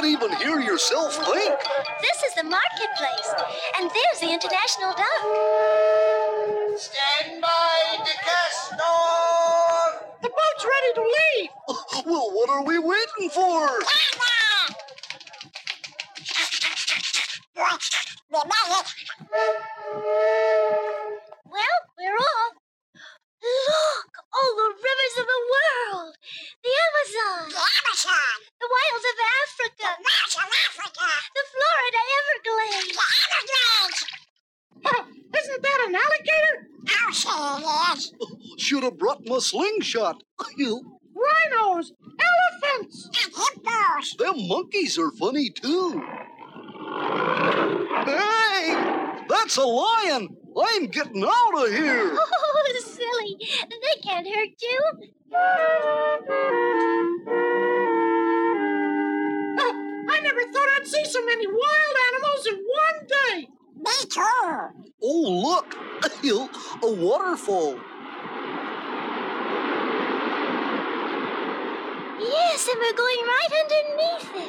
even hear yourself think. This is the marketplace, and there's the International Dock. Stand by, DeCastro! The boat's ready to leave. Well, what are we waiting for? Well, we're off. Look, all the rivers of the world. The Amazon. The wilds of Africa. The Florida Everglades. Isn't that an alligator? Should have brought my slingshot. Rhinos, elephants, And hippos! Them monkeys are funny, too. Hey! That's a lion! I'm getting out of here! Oh, silly. They can't hurt you. Oh, I never thought I'd see so many wild animals in one day. Me too! Oh, look! A waterfall. Yes, and we're going right underneath it.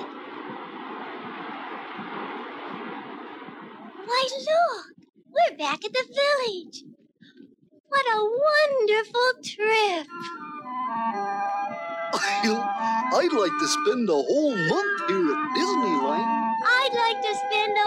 Why, look. We're back at the village. What a wonderful trip. I'd like to spend a whole month here at Disneyland. I'd like to spend a